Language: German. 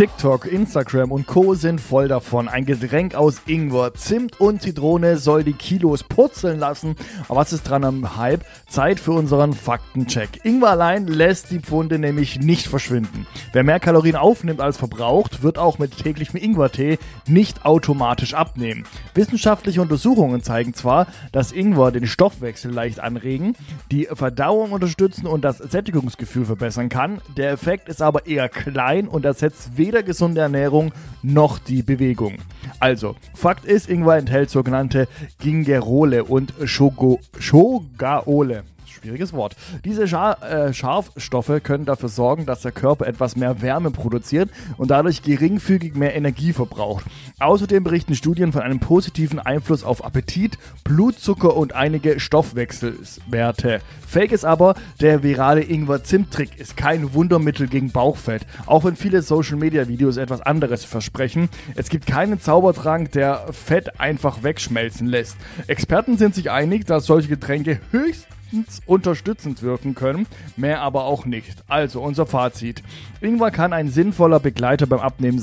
TikTok, Instagram und Co. sind voll davon. Ein Getränk aus Ingwer, Zimt und Zitrone soll die Kilos purzeln lassen. Aber was ist dran am Hype? Zeit für unseren Faktencheck. Ingwer allein lässt die Pfunde nämlich nicht verschwinden. Wer mehr Kalorien aufnimmt als verbraucht, wird auch mit täglichem Ingwertee nicht automatisch abnehmen. Wissenschaftliche Untersuchungen zeigen zwar, dass Ingwer den Stoffwechsel leicht anregen, die Verdauung unterstützen und das Sättigungsgefühl verbessern kann. Der Effekt ist aber eher klein und ersetzt weder gesunde Ernährung noch die Bewegung. Also, Fakt ist, Ingwer enthält sogenannte Gingerole und Chogaole. Schwieriges Wort. Diese Schafstoffe können dafür sorgen, dass der Körper etwas mehr Wärme produziert und dadurch geringfügig mehr Energie verbraucht. Außerdem berichten Studien von einem positiven Einfluss auf Appetit, Blutzucker und einige Stoffwechselwerte. Fake ist aber, der virale Ingwer-Zimt-Trick ist kein Wundermittel gegen Bauchfett, auch wenn viele Social-Media-Videos etwas anderes versprechen. Es gibt keinen Zaubertrank, der Fett einfach wegschmelzen lässt. Experten sind sich einig, dass solche Getränke höchstens unterstützend wirken können, mehr aber auch nicht. Also unser Fazit. Ingwer kann ein sinnvoller Begleiter beim Abnehmen sein.